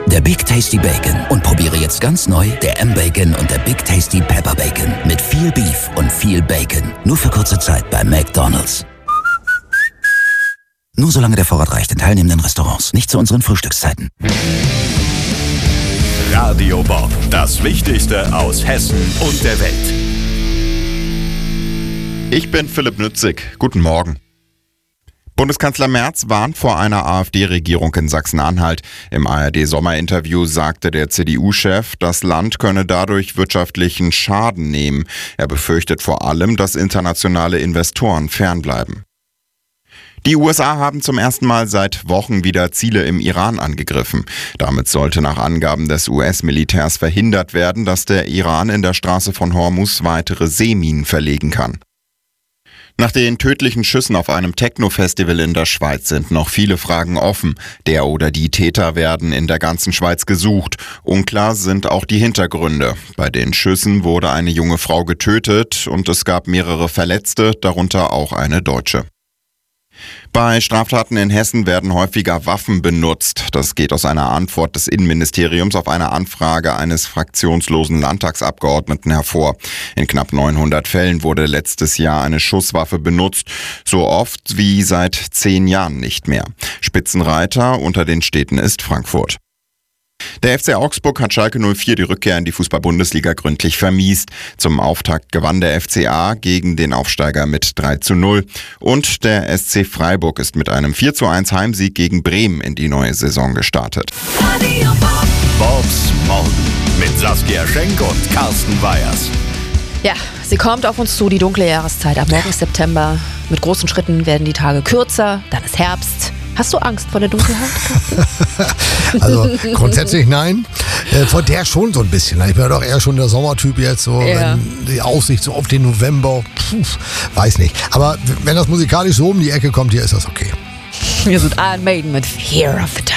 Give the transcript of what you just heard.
der Big Tasty Bacon. Und probiere jetzt ganz neu der M-Bacon und der Big Tasty Pepper Bacon. Mit viel Beef und viel Bacon. Nur für kurze Zeit bei McDonald's. Nur solange der Vorrat reicht in teilnehmenden Restaurants. Nicht zu unseren Frühstückszeiten. Radio Bob, das Wichtigste aus Hessen und der Welt. Ich bin Philipp Nützig. Guten Morgen. Bundeskanzler Merz warnt vor einer AfD-Regierung in Sachsen-Anhalt. Im ARD-Sommerinterview sagte der CDU-Chef, das Land könne dadurch wirtschaftlichen Schaden nehmen. Er befürchtet vor allem, dass internationale Investoren fernbleiben. Die USA haben zum ersten Mal seit Wochen wieder Ziele im Iran angegriffen. Damit sollte nach Angaben des US-Militärs verhindert werden, dass der Iran in der Straße von Hormuz weitere Seeminen verlegen kann. Nach den tödlichen Schüssen auf einem Techno-Festival in der Schweiz sind noch viele Fragen offen. Der oder die Täter werden in der ganzen Schweiz gesucht. Unklar sind auch die Hintergründe. Bei den Schüssen wurde eine junge Frau getötet und es gab mehrere Verletzte, darunter auch eine Deutsche. Bei Straftaten in Hessen werden häufiger Waffen benutzt. Das geht aus einer Antwort des Innenministeriums auf eine Anfrage eines fraktionslosen Landtagsabgeordneten hervor. In knapp 900 Fällen wurde letztes Jahr eine Schusswaffe benutzt, so oft wie seit 10 Jahren nicht mehr. Spitzenreiter unter den Städten ist Frankfurt. Der FC Augsburg hat Schalke 04 die Rückkehr in die Fußball-Bundesliga gründlich vermiest. Zum Auftakt gewann der FCA gegen den Aufsteiger mit 3:0. Und der SC Freiburg ist mit einem 4:1 Heimsieg gegen Bremen in die neue Saison gestartet. Bobs Morgen mit Saskia Schenk und Carsten Weyers. Ja, sie kommt auf uns zu, die dunkle Jahreszeit. Ab morgen ist September. Mit großen Schritten werden die Tage kürzer, dann ist Herbst. Hast du Angst vor der Dunkelheit? Also grundsätzlich nein. Vor der schon so ein bisschen. Ich bin ja doch eher schon der Sommertyp jetzt. So, ja. Wenn die Aussicht so auf den November, weiß nicht. Aber wenn das musikalisch so um die Ecke kommt, hier ist das okay. Wir sind Iron Maiden mit Fear of the